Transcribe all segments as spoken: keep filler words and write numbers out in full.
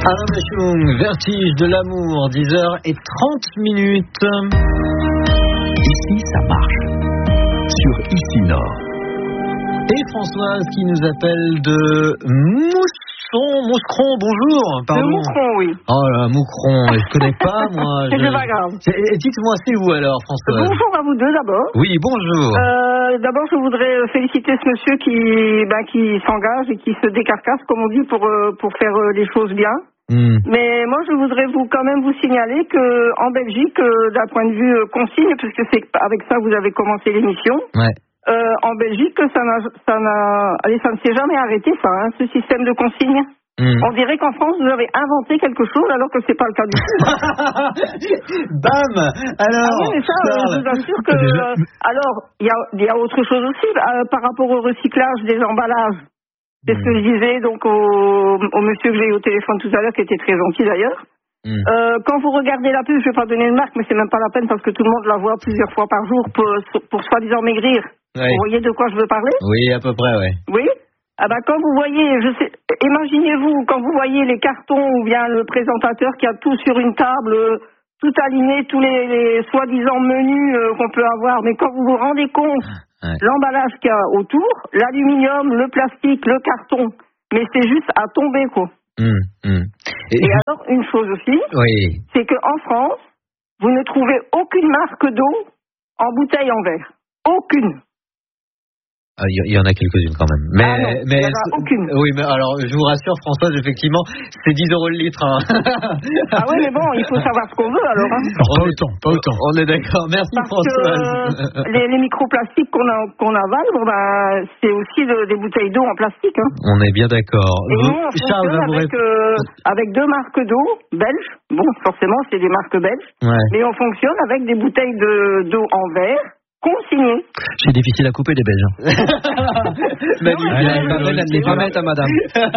Alain Bachung, Vertige de l'amour, dix heures trente minutes. Ici, ça marche. Sur Ici Nord. Et Françoise qui nous appelle de Mousson, Mouscron, bonjour. Pardon. De Moucron, oui. Oh là, Moucron, je connais pas, moi. C'est je... pas grave. Dites-moi, c'est où alors, Françoise? Bonjour à vous deux d'abord. Oui, bonjour. Euh, d'abord, je voudrais féliciter ce monsieur qui, ben, qui s'engage et qui se décarcasse, comme on dit, pour, euh, pour faire euh, les choses bien. Mm. Mais moi, je voudrais vous quand même vous signaler que en Belgique, euh, d'un point de vue euh, consigne, puisque c'est avec ça que vous avez commencé l'émission. Ouais. Euh, en Belgique, ça n'a, ça n'a, allez, ça ne s'est jamais arrêté, ça, hein, ce système de consigne. Mm. On dirait qu'en France, vous avez inventé quelque chose, alors que c'est pas le cas du tout. Bam. Alors. Ah oui, mais ça, euh, je vous assure que. Euh, alors, il y a, y a autre chose aussi euh, par rapport au recyclage des emballages. C'est mm. ce que je disais donc au, au monsieur que j'ai eu au téléphone tout à l'heure, qui était très gentil d'ailleurs. Mm. Euh, quand vous regardez la pub, je vais pas donner de marque, mais c'est même pas la peine parce que tout le monde la voit plusieurs fois par jour pour, pour soi-disant maigrir. Oui. Vous voyez de quoi je veux parler? Oui, à peu près, oui. Oui. Ah ben quand vous voyez, je sais, imaginez-vous quand vous voyez les cartons ou bien le présentateur qui a tout sur une table, euh, tout aligné, tous les, les soi-disant menus euh, qu'on peut avoir, mais quand vous vous rendez compte, ouais. l'emballage qu'il y a autour, l'aluminium, le plastique, le carton, mais c'est juste à tomber quoi. Mmh, mmh. Et, Et alors une chose aussi, oui. c'est qu'en France, vous ne trouvez aucune marque d'eau en bouteille en verre, aucune. Il ah, y, y en a quelques-unes quand même. Mais, ah non, mais il y en a aucune. Oui, mais alors je vous rassure, Françoise, effectivement, c'est dix euros le litre. Hein. Ah oui, mais bon, il faut savoir ce qu'on veut alors. Hein. alors pas autant, pas autant. On est d'accord. Merci Parce Françoise. Que, euh, les, les microplastiques qu'on, a, qu'on avale, bon, ben, c'est aussi de, des bouteilles d'eau en plastique. Hein. On est bien d'accord. Et vous, nous, on Charles, fonctionne avec, rép... euh, avec deux marques d'eau belges. Bon, forcément, c'est des marques belges. Ouais. Mais on fonctionne avec des bouteilles de, d'eau en verre. Consigné. C'est difficile à couper les Belges. Manu, les remettre à madame.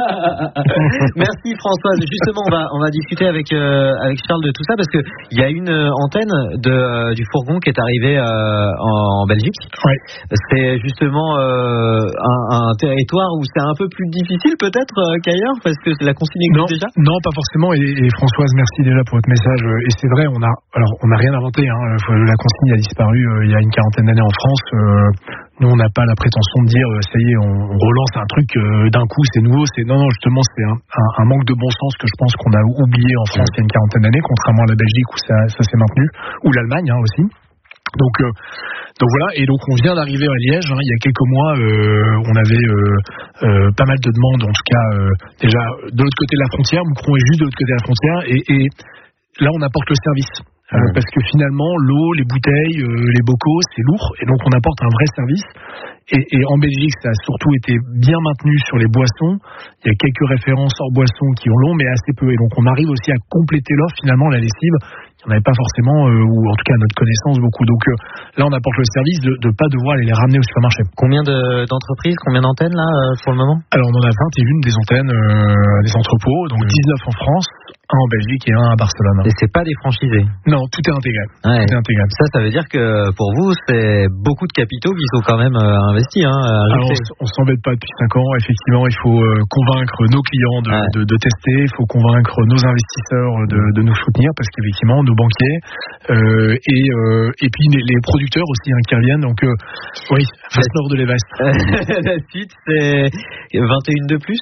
Merci Françoise. Justement, on va on va discuter avec euh, avec Charles de tout ça parce que il y a une euh, antenne de euh, du fourgon qui est arrivée euh, en, en Belgique. Ouais. C'est justement euh, un, un territoire où c'est un peu plus difficile peut-être euh, qu'ailleurs parce que la consigne existe déjà. Non, pas forcément. Et, et Françoise, merci déjà pour votre message. Et c'est vrai, on a alors on n'a rien inventé. Hein. La consigne a disparu euh, il y a une quarantaine d'années en France. Euh, nous, on n'a pas la prétention de dire euh, ça y est, on, on relance un truc euh, d'un coup, c'est nouveau. C'est non, non, justement, c'est un, un, un manque de bon sens que je pense qu'on a oublié en France il y a une quarantaine d'années, contrairement à la Belgique où ça, ça s'est maintenu, ou l'Allemagne hein, aussi. Donc, euh, donc voilà. Et donc, on vient d'arriver à Liège. Hein, il y a quelques mois, euh, on avait euh, euh, pas mal de demandes. En tout cas, euh, déjà de l'autre côté de la frontière. Moucron est juste de l'autre côté de la frontière. Et, et là, on apporte le service. Euh, mmh. Parce que finalement, l'eau, les bouteilles, euh, les bocaux, c'est lourd, et donc on apporte un vrai service. Et, et en Belgique, ça a surtout été bien maintenu sur les boissons. Il y a quelques références hors boissons qui ont l'ont, mais assez peu. Et donc on arrive aussi à compléter l'offre. Finalement, la lessive, il n'y en avait pas forcément, euh, ou en tout cas à notre connaissance, beaucoup. Donc euh, là, on apporte le service de ne pas devoir aller les ramener au supermarché. Combien de, d'entreprises, combien d'antennes là euh, pour le moment? Alors on en a vingt et une des antennes, euh, des entrepôts, donc mmh. dix-neuf en France, un en Belgique et un à Barcelone. Et c'est pas des franchisés? Non, tout est intégré. Ouais. Tout est intégré. Ça, ça veut dire que pour vous, c'est beaucoup de capitaux qui sont quand même euh, investis. Hein, Alors, on, on s'embête pas depuis cinq ans. Effectivement, il faut euh, convaincre nos clients de, ouais. de, de tester. Il faut convaincre nos investisseurs de, de nous soutenir parce qu'effectivement, nos banquiers euh, et, euh, et puis les, les producteurs aussi hein, qui reviennent. Donc, euh, oui, face nord de l'Evest. La suite, c'est vingt et une de plus.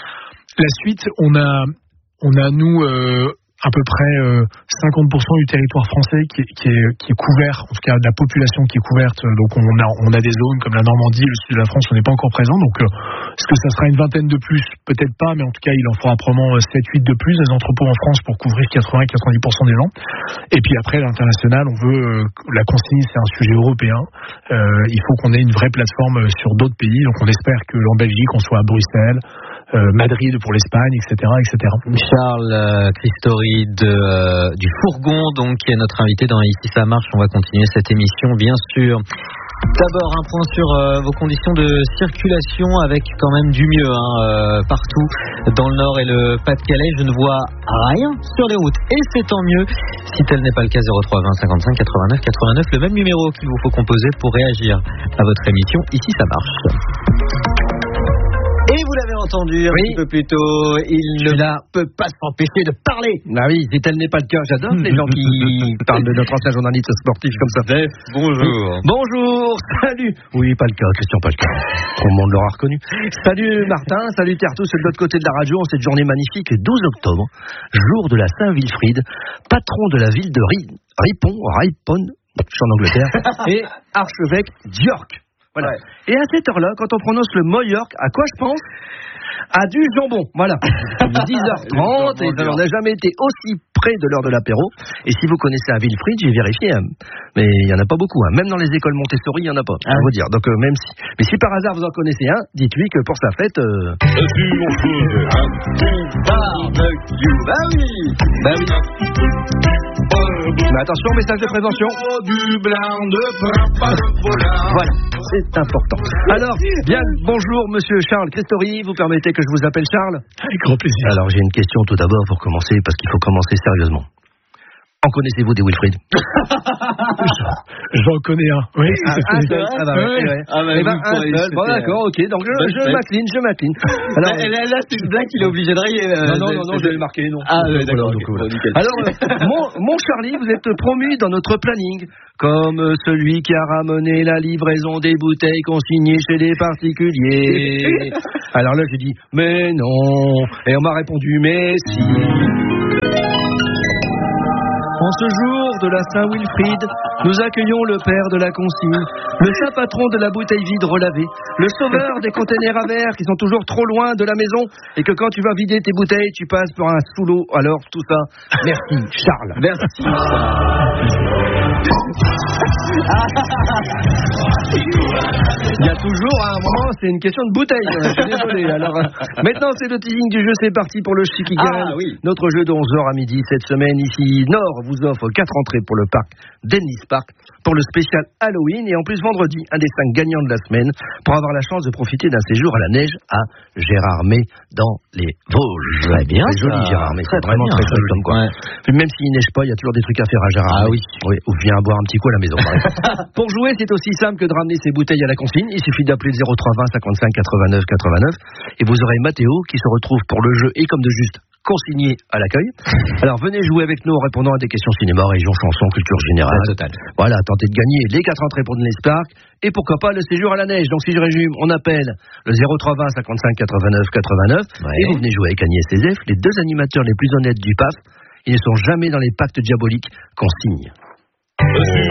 La suite, on a, on a nous. Euh, à peu près euh, cinquante pour cent du territoire français qui est, qui, est, qui est couvert, en tout cas de la population qui est couverte. Donc on a, on a des zones comme la Normandie, le sud de la France, on n'est pas encore présent. Donc euh, est-ce que ça sera une vingtaine de plus? Peut-être pas, mais en tout cas il en faudra probablement sept huit de plus, des entrepôts en France pour couvrir quatre-vingts à quatre-vingt-dix pour cent des gens. Et puis après l'international, on veut euh, la consigne, c'est un sujet européen. Euh, il faut qu'on ait une vraie plateforme sur d'autres pays. Donc on espère qu'en Belgique, on soit à Bruxelles, Euh, Madrid pour l'Espagne, et cetera, et cetera. Charles euh, Christori de, euh, du Fourgon, donc, qui est notre invité dans Ici ça marche. On va continuer cette émission, bien sûr. D'abord, un point sur euh, vos conditions de circulation avec quand même du mieux hein, euh, partout dans le Nord et le Pas-de-Calais. Je ne vois rien sur les routes et c'est tant mieux. Si tel n'est pas le cas, zéro trois vingt cinquante-cinq quatre-vingt-neuf quatre-vingt-neuf, le même numéro qu'il vous faut composer pour réagir à votre émission Ici ça marche. Et vous l'avez entendu un oui. petit peu plus tôt, il ne là. peut pas s'empêcher de parler. Ah oui, si tel n'est pas le cas, j'adore les gens qui parlent de notre ancien journaliste sportif comme ça. Bref, bonjour. Bonjour, salut. Oui, pas le cas, Christian, pas le cas. Tout le monde l'aura reconnu. Salut Martin, salut Terre tous de l'autre côté de la radio en cette journée magnifique, douze octobre, jour de la Saint-Wilfrid, patron de la ville de Ri- Ripon, Ripon, je suis en Angleterre, et archevêque d'York. Voilà. Ouais. Et à cette heure-là, quand on prononce le mot York, à quoi je pense ? À du jambon, voilà. dix heures trente, et on n'a jamais été aussi près de l'heure de l'apéro. Et si vous connaissez un Wilfrid, j'ai vérifié, hein, mais il n'y en a pas beaucoup. Hein. Même dans les écoles Montessori, il n'y en a pas, ah. je vous dire. Donc, euh, même si... Mais si par hasard vous en connaissez un, dites-lui que pour sa fête... Euh... Bah oui, bah oui. Mais attention, message de prévention. Voilà, c'est important. Alors, bien, bonjour Monsieur Charles Christori, vous permettez que je vous appelle Charles ? Avec grand plaisir. Alors, j'ai une question tout d'abord pour commencer, parce qu'il faut commencer sérieusement. En connaissez-vous des Wilfrid ? J'en connais un. Oui, ah, c'est un seul. Ah bah ouais. ouais. Ah bah, eh ben, un seul. Bon, d'accord, ok. Donc je, je m'incline, je m'incline. Alors, là, là, c'est une blague qu'il est obligé de rayer. Euh, non, non, non, non, je vais le marquer, non. Ah, ouais, d'accord. Donc, voilà. Alors, euh, mon, mon Charlie, vous êtes promu dans notre planning comme euh, celui qui a ramené la livraison des bouteilles consignées chez les particuliers. Alors là, j'ai dit, mais non. Et on m'a répondu, mais si. En ce jour de la Saint-Wilfrid, nous accueillons le père de la consigne, le saint patron de la bouteille vide relavée, le sauveur des containers à verre qui sont toujours trop loin de la maison et que quand tu vas vider tes bouteilles, tu passes pour un sous-l'eau. Alors, tout ça, merci Charles. Merci. Il y a toujours à un moment, c'est une question de bouteille. Je suis désolé. Alors, euh, maintenant, c'est le teasing du jeu. C'est parti pour le Chiquigal. Ah, oui. Notre jeu de onze heures à midi cette semaine. Ici, Nord vous offre quatre entrées pour le parc Dennis Park pour le spécial Halloween. Et en plus, vendredi, un des cinq gagnants de la semaine pour avoir la chance de profiter d'un séjour à la neige à Gérardmer dans les Vosges. Très bien. C'est joli, Gérardmer. C'est vraiment très, très chouette comme quoi. Ouais. Puis même s'il neige pas, il y a toujours des trucs à faire à Gérardmer. Ah oui. Oui. Ou viens boire un petit coup à la maison. Pour jouer, c'est aussi simple que de ramener ses bouteilles à la consigne. Il suffit d'appeler le zéro trois vingt cinquante-cinq quatre-vingt-neuf quatre-vingt-neuf et vous aurez Mathéo qui se retrouve pour le jeu et comme de juste consigné à l'accueil. Alors venez jouer avec nous en répondant à des questions cinéma, région, chanson, culture générale. Total. Voilà, tentez de gagner les quatre entrées pour Dennis Park et pourquoi pas le séjour à la neige. Donc si je résume, on appelle le zéro trois vingt cinquante-cinq quatre-vingt-neuf quatre-vingt-neuf ouais. et vous venez jouer avec Agnès et Zef, les deux animateurs les plus honnêtes du P A F. Ils ne sont jamais dans les pactes diaboliques qu'on signe. Ah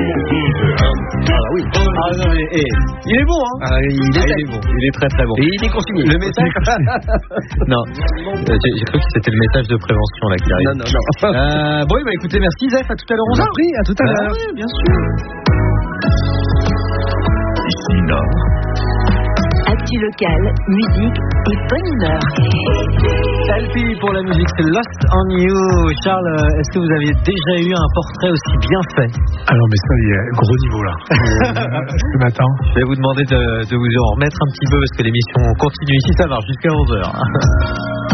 oui. Ah non mais eh, il est bon hein. Ah, il, est ah, il est bon. Il est très très bon. Et il est consigné. Le message. Non. Euh, j'ai, j'ai cru que c'était le message de prévention là qui arrive. Non non non. Euh, bon bah écoutez, merci Zef, à tout à l'heure. On vous en prie, à tout à ah, l'heure. Oui, bien sûr. Ici Nord. Actu locale, musique et bonne humeur. Selfie pour la musique, c'est Lost on You. Charles, est-ce que vous aviez déjà eu un portrait aussi bien fait ? Ah non, mais ça, il y a gros niveau là. euh, ce matin. Je vais vous demander de, de vous en remettre un petit peu parce que l'émission continue ici, ça marche jusqu'à onze heures.